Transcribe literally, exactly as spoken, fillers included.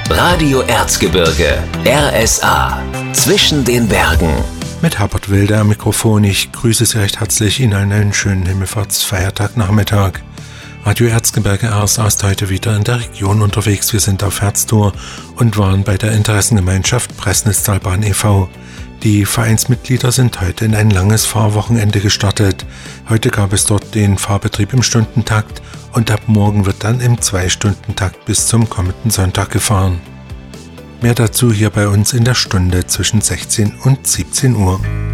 Radio Erzgebirge, R S A, zwischen den Bergen. Mit Herbert Wilde am Mikrofon. Ich grüße Sie recht herzlich Ihnen einen schönen Himmelfahrtsfeiertagnachmittag. Radio Erzgebirge R S A ist heute wieder in der Region unterwegs. Wir sind auf Herztour und waren bei der Interessengemeinschaft Pressnitztalbahn e V Die Vereinsmitglieder sind heute in ein langes Fahrwochenende gestartet. Heute gab es dort den Fahrbetrieb im Stundentakt und ab morgen wird dann im Zwei-Stunden-Takt bis zum kommenden Sonntag gefahren. Mehr dazu hier bei uns in der Stunde zwischen sechzehn und siebzehn Uhr.